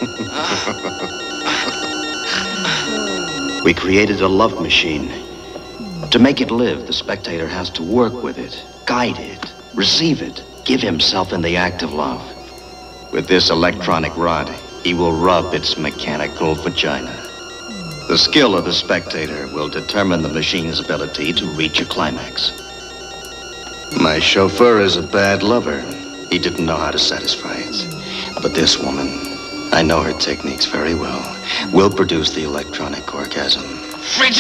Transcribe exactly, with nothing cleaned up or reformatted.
We created a love machine. To make it live, the spectator has to work with it, guide it, receive it, give himself in the act of love. With this electronic rod, he will rub its mechanical vagina. The skill of the spectator will determine the machine's ability to reach a climax. My chauffeur is a bad lover. He didn't know how to satisfy it. But this woman, I know her techniques very well, will produce the electronic orgasm. Fridge